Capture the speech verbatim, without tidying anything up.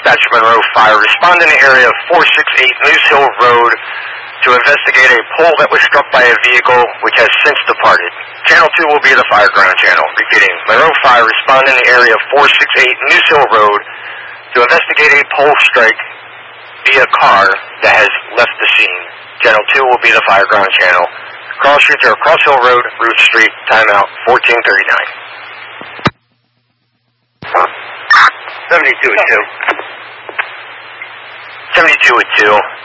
Dispatch Monroe Fire. Respond in the area of four six eight Moose Hill Road to investigate a pole that was struck by a vehicle which has since departed. Channel two will be the fire ground channel. Repeating, Monroe Fire, respond in the area of four six eight Moose Hill Road to investigate a pole strike via car that has left the scene. Channel two will be the fire ground channel. Cross streets are Cross Hill Road, Root Street, timeout fourteen thirty-nine. seventy-two at two. seventy-two at two.